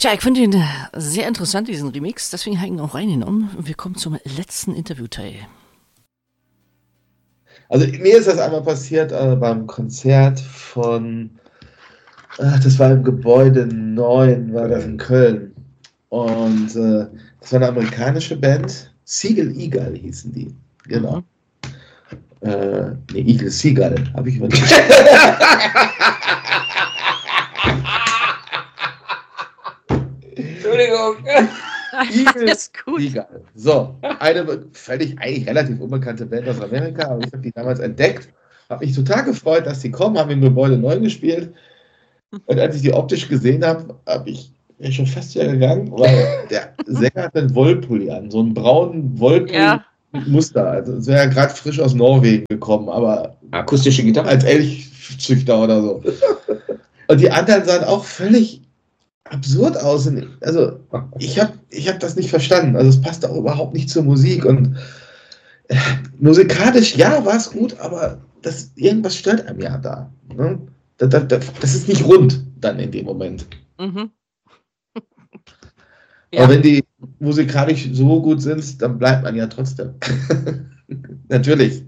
Tja, ich finde ihn sehr interessant, diesen Remix. Deswegen habe ich ihn auch reingenommen. Und wir kommen zum letzten Interviewteil. Also mir ist das einmal passiert beim Konzert von, das war im Gebäude 9, war das in Köln. Und das war eine amerikanische Band, Seagull Eagle hießen die. Genau. Eagle Seagull, habe ich überlegt. Entschuldigung. Das ist gut. Eagle. So, eine völlig eigentlich relativ unbekannte Band aus Amerika, aber ich habe die damals entdeckt, habe mich total gefreut, dass die kommen, haben im Gebäude 9 gespielt. Und als ich die optisch gesehen habe, bin ich schon fast wieder gegangen, weil der Sänger hat einen Wollpulli an, so einen braunen Wollpulli mit Muster. Also es wäre ja gerade frisch aus Norwegen gekommen, aber akustische Gitarre als Elchzüchter oder so. Und die anderen sahen auch völlig absurd aus. Also ich hab das nicht verstanden. Also es passt auch überhaupt nicht zur Musik. Und musikalisch, ja, war es gut, aber irgendwas stört einem ja da. Ne? Das ist nicht rund dann in dem Moment. Mhm. Ja. Aber wenn die musikalisch so gut sind, dann bleibt man ja trotzdem. Natürlich.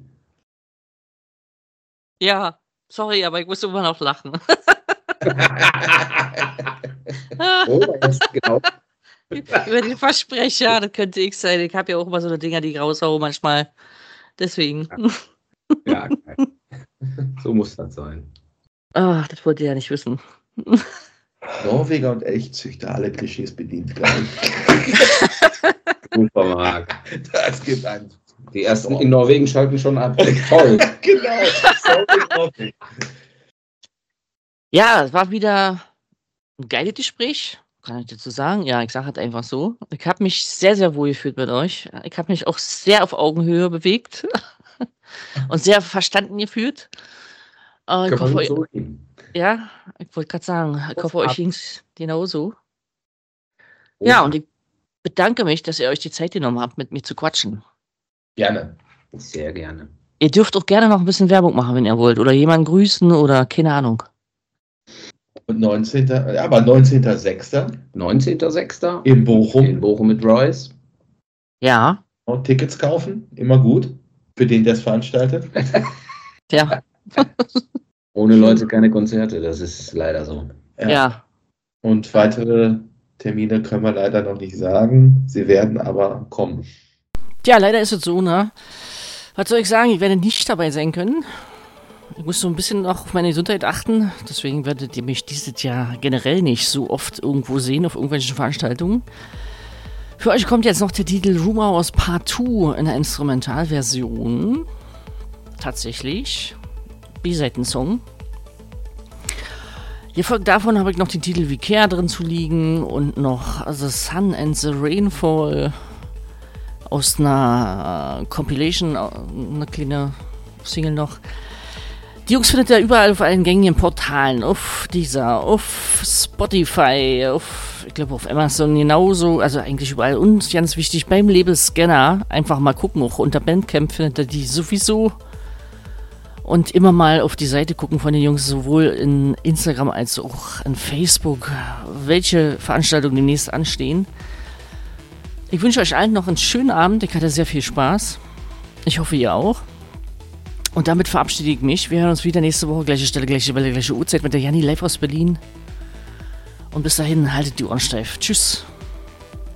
Ja, sorry, aber ich muss immer noch lachen. genau. Über den Versprecher, das könnte ich sein. Ich habe ja auch immer so eine Dinger, die ich raushaue manchmal. Deswegen. Ja, so muss das sein. Ach, das wollt ihr ja nicht wissen. Norweger und Elchzüchter, alle Klischees bedient, glaube ich. Super, Marc. Das gibt einen. Die ersten in Norwegen schalten schon ab. Toll. Genau. Ja, es war wieder ein geiles Gespräch. Kann ich dazu sagen? Ja, ich sage halt einfach so. Ich habe mich sehr, sehr wohl gefühlt mit euch. Ich habe mich auch sehr auf Augenhöhe bewegt und sehr verstanden gefühlt. Ich hoffe, so ja, ich wollte gerade sagen, ich hoffe, euch ging es genauso. Ja, und ich bedanke mich, dass ihr euch die Zeit genommen habt, mit mir zu quatschen. Gerne. Sehr gerne. Ihr dürft auch gerne noch ein bisschen Werbung machen, wenn ihr wollt. Oder jemanden grüßen oder keine Ahnung. Und 19.06. 19.06. in Bochum. In Bochum mit Royce. Ja. Und Tickets kaufen, immer gut. Für den, der es veranstaltet. Ja. Ohne Leute keine Konzerte, das ist leider so. Ja. Und weitere Termine können wir leider noch nicht sagen. Sie werden aber kommen. Ja, leider ist es so, ne? Was soll ich sagen? Ich werde nicht dabei sein können. Ich muss so ein bisschen auch auf meine Gesundheit achten. Deswegen werdet ihr mich dieses Jahr generell nicht so oft irgendwo sehen, auf irgendwelchen Veranstaltungen. Für euch kommt jetzt noch der Titel Rumor aus Part 2 in der Instrumentalversion. Tatsächlich. B-Seiten-Song. Gefolgt davon habe ich noch den Titel We Care drin zu liegen und noch The Sun and the Rainfall aus einer Compilation, eine kleine Single noch. Die Jungs findet ihr überall auf allen gängigen Portalen, auf Deezer, auf Spotify, ich glaube auf Amazon genauso, also eigentlich überall. Und ganz wichtig, beim Label Scanner, einfach mal gucken, auch unter Bandcamp findet ihr die sowieso. Und immer mal auf die Seite gucken von den Jungs, sowohl in Instagram als auch in Facebook, welche Veranstaltungen demnächst anstehen. Ich wünsche euch allen noch einen schönen Abend, ich hatte sehr viel Spaß. Ich hoffe, ihr auch. Und damit verabschiede ich mich. Wir hören uns wieder nächste Woche, gleiche Stelle, gleiche Welle, gleiche Uhrzeit mit der Janni live aus Berlin. Und bis dahin, haltet die Ohren steif. Tschüss.